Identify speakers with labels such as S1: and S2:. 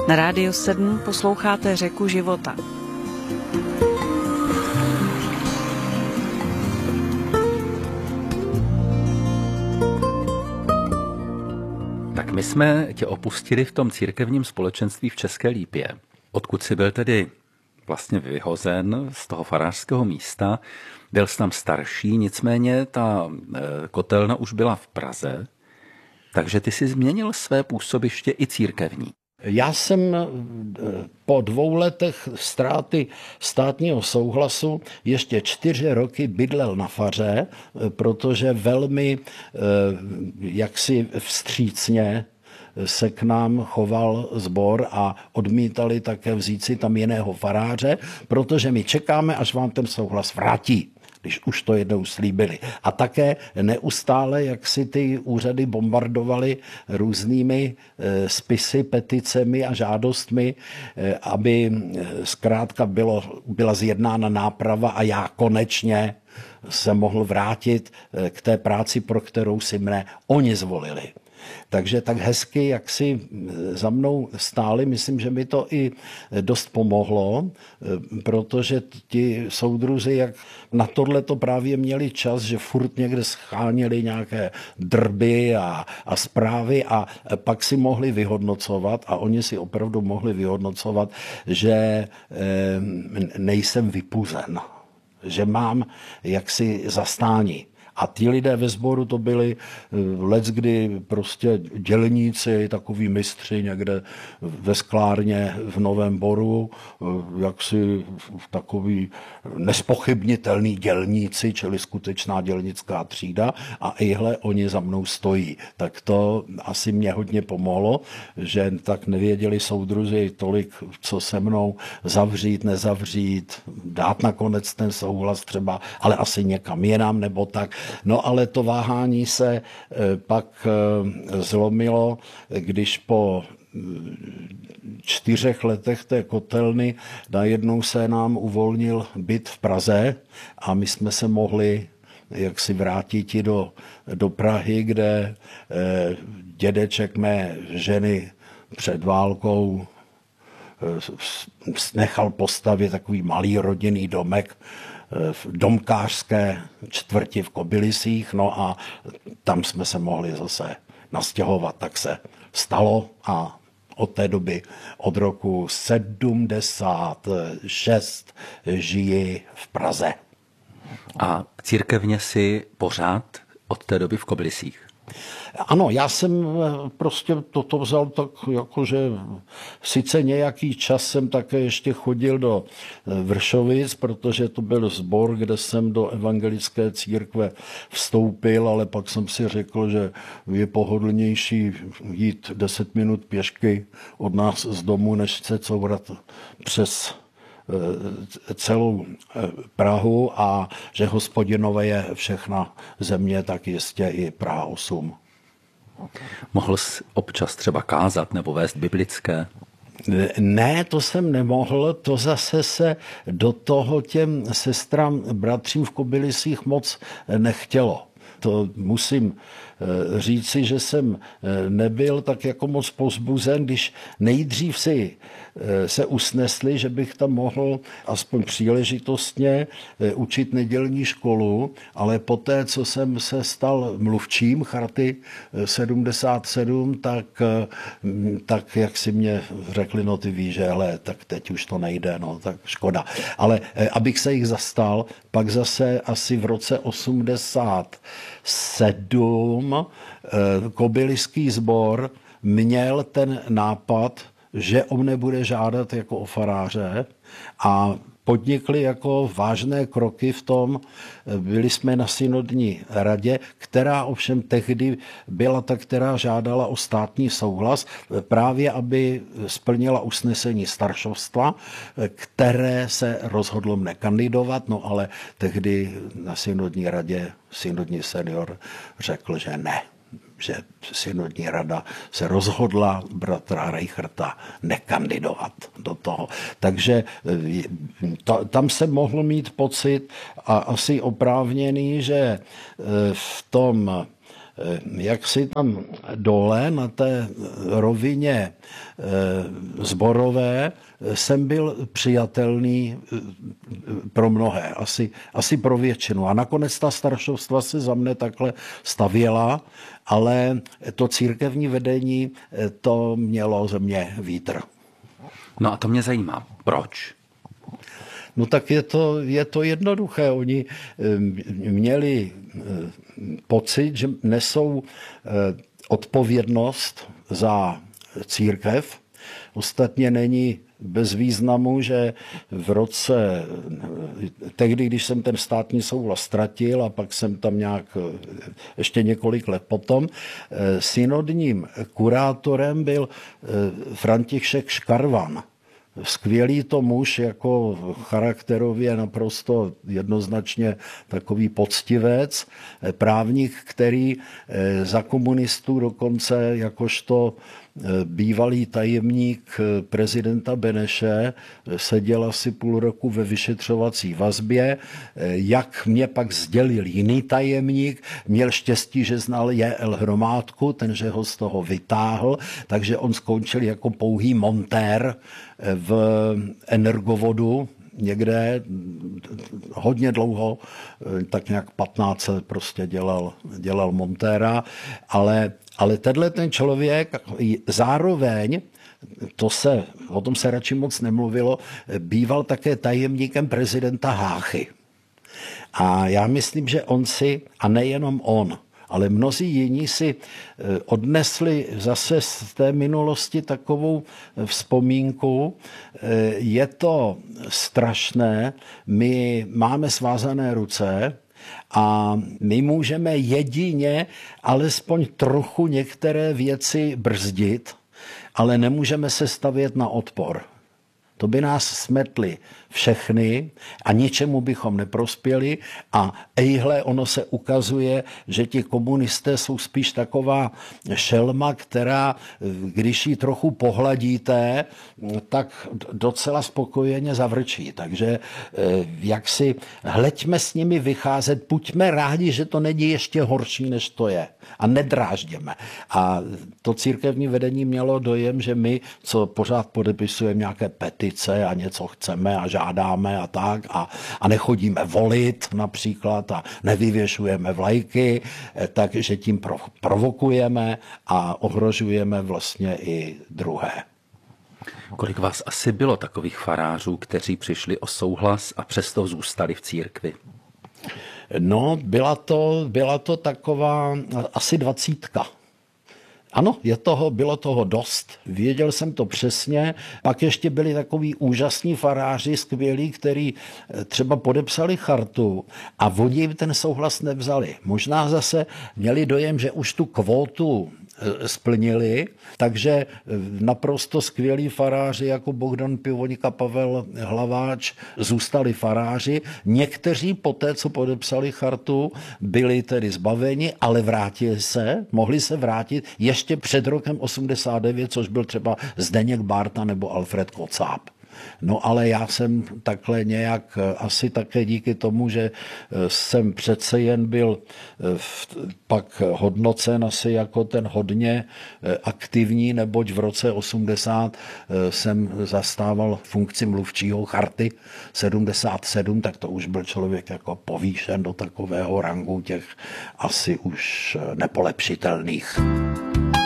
S1: Na Rádiu 7 posloucháte Řeku života.
S2: Tak my jsme tě opustili v tom církevním společenství v České Lípě, odkud jsi byl tedy vlastně vyhozen z toho farářského místa. Byl jsi tam starší, nicméně ta kotelna už byla v Praze, takže ty jsi změnil své působiště i církevní.
S3: Já jsem po 2 letech ztráty státního souhlasu ještě 4 roky bydlel na faře, protože velmi jaksi vstřícně se k nám choval sbor a odmítali také vzít si tam jiného faráře, protože my čekáme, až vám ten souhlas vrátí, když už to jednou slíbili. A také neustále, jak si ty úřady bombardovaly různými spisy, peticemi a žádostmi, aby zkrátka byla zjednána náprava a já konečně se mohl vrátit k té práci, pro kterou si mne oni zvolili. Takže tak hezky, jak si za mnou stáli, myslím, že mi to i dost pomohlo, protože ti soudruzi jak na tohle to právě měli čas, že furt někde scháněli nějaké drby a zprávy a pak si mohli vyhodnocovat a oni si opravdu mohli vyhodnocovat, že nejsem vypuzen, že mám jaksi zastání. A ti lidé ve sboru to byli leckdy prostě dělníci, takoví mistři někde ve sklárně v Novém Boru, jaksi takový nespochybnitelný dělníci, čili skutečná dělnická třída a ihle oni za mnou stojí. Tak to asi mě hodně pomohlo, že tak nevěděli soudruzi tolik, co se mnou zavřít, nezavřít, dát nakonec ten souhlas třeba, ale asi někam jinam nebo tak. No ale to váhání se pak zlomilo, když po 4 letech té kotelny najednou se nám uvolnil byt v Praze a my jsme se mohli jaksi vrátit do Prahy, kde dědeček mé ženy před válkou nechal postavit takový malý rodinný domek v domkářské čtvrti v Kobylisích, no a tam jsme se mohli zase nastěhovat, tak se stalo a od té doby, od roku 76 žiji v Praze.
S2: A církevně si pořád od té doby v Kobylisích?
S3: Ano, já jsem prostě toto vzal tak, jakože sice nějaký čas jsem také ještě chodil do Vršovic, protože to byl sbor, kde jsem do evangelické církve vstoupil, ale pak jsem si řekl, že je pohodlnější jít 10 minut pěšky od nás z domu, než se courat přes celou Prahu a že Hospodinové je všechna země, tak jistě i Praha 8.
S2: Mohl jsi občas třeba kázat nebo vést biblické?
S3: Ne, to jsem nemohl, to zase se do toho těm sestrám, bratřím v Kobylisích moc nechtělo. To musím říci, že jsem nebyl tak jako moc povzbuzen, když nejdřív si se usnesli, že bych tam mohl aspoň příležitostně učit nedělní školu, ale poté, co jsem se stal mluvčím Charty 77, tak jak si mě řekli, no ty víš, že hele, tak teď už to nejde, no tak škoda. Ale abych se jich zastal, pak zase asi v roce 87 Kobyliský sbor měl ten nápad, že o mne bude žádat jako o faráře a podnikli jako vážné kroky v tom. Byli jsme na synodní radě, která ovšem tehdy byla ta, která žádala o státní souhlas, právě aby splnila usnesení staršovstva, které se rozhodlo mne kandidovat, no ale tehdy na synodní radě synodní senior řekl, že ne. Že synodní rada se rozhodla bratra Reicherta nekandidovat do toho. Takže tam se mohl mít pocit a asi oprávněný, že v tom Jak si tam dole na té rovině sborové jsem byl přijatelný pro mnohé, asi pro většinu. A nakonec ta staršovstva se za mne takhle stavěla, ale to církevní vedení, to mělo ze mě vítr.
S2: No a to mě zajímá. Proč?
S3: No tak je to jednoduché. Oni měli pocit, že nesou odpovědnost za církev. Ostatně není bez významu, že v roce, tehdy, když jsem ten státní souhlas ztratil a pak jsem tam nějak ještě několik let potom, synodním kurátorem byl František Škarvan. Skvělý to muž, jako charakterově naprosto jednoznačně takový poctivec, právník, který za komunistů dokonce jakožto bývalý tajemník prezidenta Beneše seděl asi půl roku ve vyšetřovací vazbě. Jak mě pak sdělil jiný tajemník, měl štěstí, že znal J.L. Hromádku, ten, že ho z toho vytáhl, takže on skončil jako pouhý montér v energovodu, někde hodně dlouho, tak nějak 15 let prostě dělal montéra, ale tenhle ten člověk zároveň, o tom se radši moc nemluvilo, býval také tajemníkem prezidenta Háchy. A já myslím, že on si, a nejenom on, ale mnozí jiní si odnesli zase z té minulosti takovou vzpomínku. Je to strašné, my máme svázané ruce a my můžeme jedině alespoň trochu některé věci brzdit, ale nemůžeme se stavět na odpor. To by nás smetli všechny a ničemu bychom neprospěli a ejhle, ono se ukazuje, že ti komunisté jsou spíš taková šelma, která, když ji trochu pohladíte, tak docela spokojeně zavrčí. Takže jak si hleďme s nimi vycházet, buďme rádi, že to není ještě horší, než to je. A nedrážděme. A to církevní vedení mělo dojem, že my, co pořád podepisujeme nějaké petice a něco chceme a žádáme a tak a nechodíme volit například a nevyvěšujeme vlajky, takže tím provokujeme a ohrožujeme vlastně i druhé.
S2: Kolik vás asi bylo takových farářů, kteří přišli o souhlas a přesto zůstali v církvi?
S3: No, byla to taková asi 20. Ano, bylo toho dost, věděl jsem to přesně. Pak ještě byli takový úžasní faráři, skvělí, kteří třeba podepsali chartu a oni jim ten souhlas nevzali. Možná zase měli dojem, že už tu kvótu splnili, takže naprosto skvělí faráři jako Bohdan Pivoňka, Pavel Hlaváč zůstali faráři. Někteří poté, co podepsali chartu, byli tedy zbaveni, ale mohli se vrátit ještě před rokem 89, což byl třeba Zdeněk Bárta nebo Alfred Kocáb. No ale já jsem takhle nějak, asi také díky tomu, že jsem přece jen byl pak hodnocen asi jako ten hodně aktivní, neboť v roce 80 jsem zastával funkci mluvčího charty 77, tak to už byl člověk jako povýšen do takového rangu těch asi už nepolepšitelných.